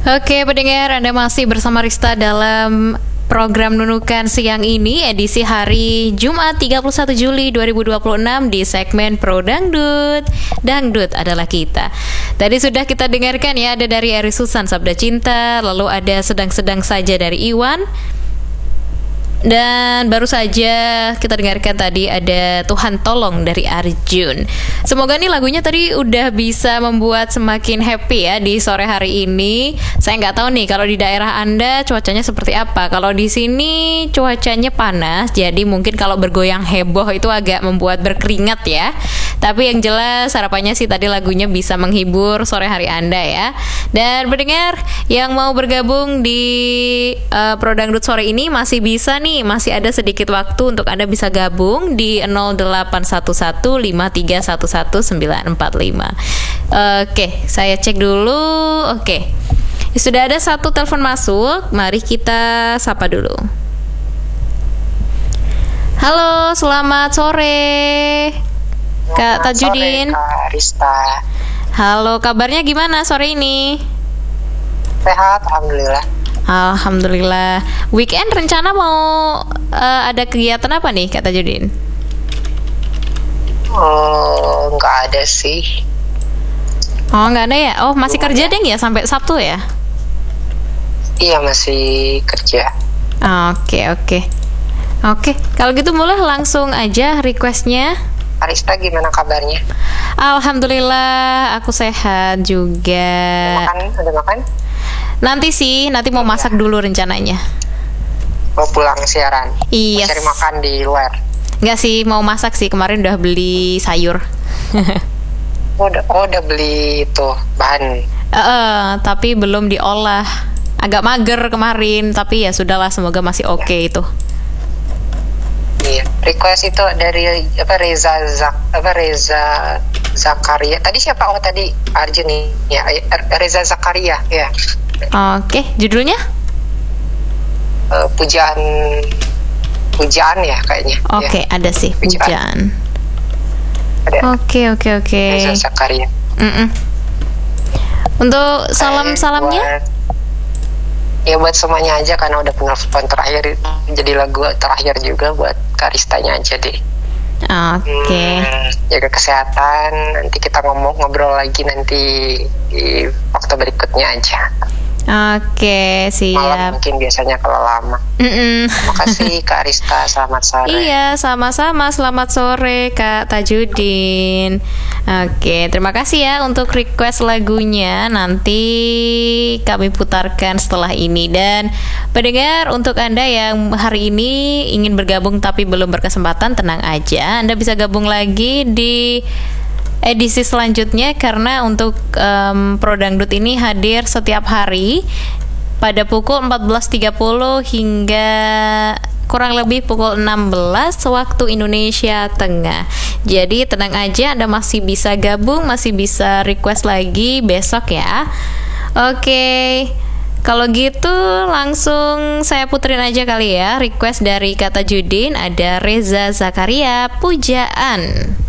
Oke, pendengar, Anda masih bersama Rista dalam program Nunukan siang ini, edisi hari Jumat 31 Juli 2026 di segmen Pro Dangdut. Dangdut adalah kita. Tadi sudah kita dengarkan ya, ada dari Eri Susan Sabda Cinta, lalu ada Sedang-sedang saja dari Iwan. Dan baru saja kita dengarkan tadi ada Tuhan Tolong dari Arjun. Semoga nih lagunya tadi udah bisa membuat semakin happy ya di sore hari ini. Saya nggak tahu nih kalau di daerah Anda cuacanya seperti apa. Kalau di sini cuacanya panas, jadi mungkin kalau bergoyang heboh itu agak membuat berkeringat ya. Tapi yang jelas harapannya sih tadi lagunya bisa menghibur sore hari Anda ya. Dan pendengar yang mau bergabung di Pro Dangdut sore ini masih bisa nih, masih ada sedikit waktu untuk Anda bisa gabung di 08115311945. Oke, saya cek dulu. Oke, sudah ada satu telepon masuk. Mari kita sapa dulu. Halo, selamat sore Kak Tajudin. Sore Kak Rista. Halo, kabarnya gimana sore ini? Sehat, alhamdulillah. Alhamdulillah. Weekend rencana mau ada kegiatan apa nih Kak Tajudin? Nggak ada sih. Oh, nggak ada ya? Oh, masih kerja deng ya sampai Sabtu ya? Iya, masih kerja. Oke. Kalau gitu mulai langsung aja requestnya. Arista gimana kabarnya? Alhamdulillah, aku sehat juga. Udah makan? Nanti mau masak dulu rencananya. Mau pulang siaran? Iya. Cari makan di luar? Enggak sih, mau masak sih. Kemarin udah beli sayur. udah beli itu bahan? Tapi belum diolah. Agak mager kemarin, tapi ya sudahlah, semoga masih oke itu. Iya. Request itu dari Reza Zakaria. Tadi siapa? Oh, tadi Arjun nih. Ya, Reza Zakaria ya. Oke, judulnya? Pujaan ya kayaknya. Oke, ada sih Pujaan. Ada. Oke. Reza Zakaria. Untuk salamnya? Buat semuanya aja karena udah penelpon terakhir, jadi lagu terakhir juga buat Karistanya aja deh. Oke. Jaga kesehatan. Nanti kita ngobrol lagi nanti di waktu berikutnya aja. Oke, siap. Malam mungkin biasanya kalau lama. Terima kasih Kak Arista, selamat sore. Iya, sama-sama, selamat sore Kak Tajudin. Oke, terima kasih ya untuk request lagunya. Nanti kami putarkan setelah ini. Dan pendengar, untuk Anda yang hari ini ingin bergabung tapi belum berkesempatan, tenang aja, Anda bisa gabung lagi di edisi selanjutnya, karena untuk Pro Dangdut ini hadir setiap hari pada pukul 14.30 hingga kurang lebih pukul 16 waktu Indonesia Tengah. Jadi tenang aja, Anda masih bisa gabung, masih bisa request lagi besok ya. Oke, kalau gitu langsung saya puterin aja kali ya request dari Kak Tajudin. Ada Reza Zakaria, Pujaan.